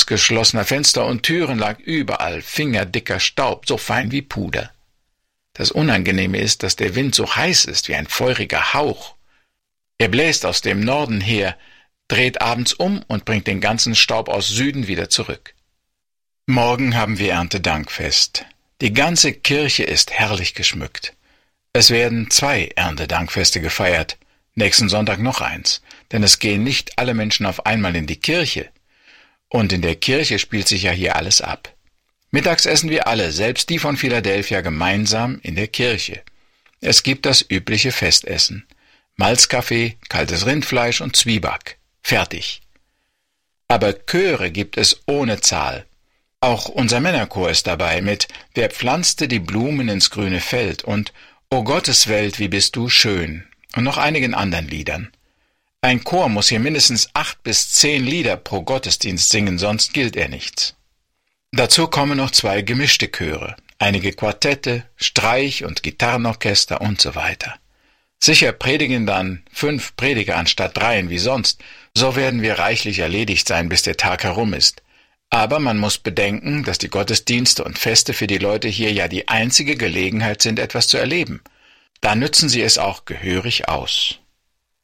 Trotz geschlossener Fenster und Türen lag überall fingerdicker Staub, so fein wie Puder. Das Unangenehme ist, dass der Wind so heiß ist wie ein feuriger Hauch. Er bläst aus dem Norden her, dreht abends um und bringt den ganzen Staub aus Süden wieder zurück. Morgen haben wir Erntedankfest. Die ganze Kirche ist herrlich geschmückt. Es werden 2 Erntedankfeste gefeiert, nächsten Sonntag noch eins, denn es gehen nicht alle Menschen auf einmal in die Kirche. Und in der Kirche spielt sich ja hier alles ab. Mittags essen wir alle, selbst die von Philadelphia, gemeinsam in der Kirche. Es gibt das übliche Festessen. Malzkaffee, kaltes Rindfleisch und Zwieback. Fertig. Aber Chöre gibt es ohne Zahl. Auch unser Männerchor ist dabei mit »Wer pflanzte die Blumen ins grüne Feld« und »O Gottes Welt, wie bist du schön« und noch einigen anderen Liedern. Ein Chor muss hier mindestens 8 bis 10 Lieder pro Gottesdienst singen, sonst gilt er nichts. Dazu kommen noch 2 gemischte Chöre, einige Quartette, Streich- und Gitarrenorchester und so weiter. Sicher predigen dann 5 Prediger anstatt 3 wie sonst, so werden wir reichlich erledigt sein, bis der Tag herum ist. Aber man muss bedenken, dass die Gottesdienste und Feste für die Leute hier ja die einzige Gelegenheit sind, etwas zu erleben. Da nützen sie es auch gehörig aus.